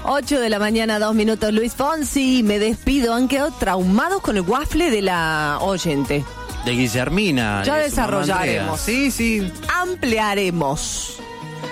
8 de la mañana, 2 minutos. Luis Fonsi, me despido. Han quedado traumados con el waffle de la oyente. De Guillermina. Ya y de su mamá desarrollaremos. Andrea. Sí. Ampliaremos.